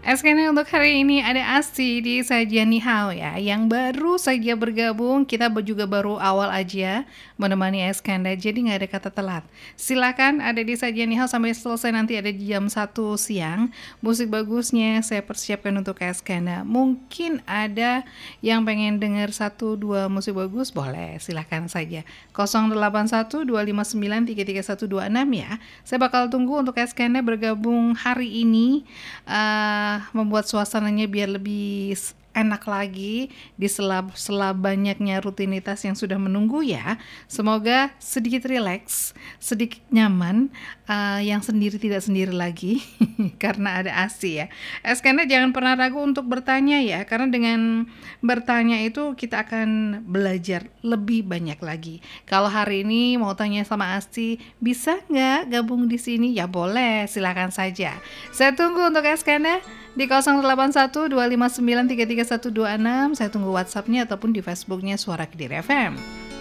Eskena untuk hari ini ada Asti di sajian Nihao ya. Yang baru saja bergabung, kita juga baru awal aja menemani Eskenda, jadi nggak ada kata telat. Silakan ada di sajian Nihao sampai selesai, nanti ada di jam 1 siang. Musik bagusnya saya persiapkan untuk Eskenda. Mungkin ada yang pengen denger 1-2 musik bagus, boleh silakan saja. 081259333126 ya. Saya bakal tunggu untuk Eskenda bergabung hari ini, membuat suasananya biar lebih enak lagi di sela banyaknya rutinitas yang sudah menunggu ya. Semoga sedikit rileks, sedikit nyaman, yang sendiri tidak sendiri lagi karena ada Asi ya. Eskena jangan pernah ragu untuk bertanya ya, karena dengan bertanya itu kita akan belajar lebih banyak lagi. Kalau hari ini mau tanya sama Asti, bisa nggak gabung di sini? Ya boleh, silakan saja. Saya tunggu untuk Eskena di 081259333126. Saya tunggu WhatsApp-nya ataupun di Facebook-nya Suara Kediri FM.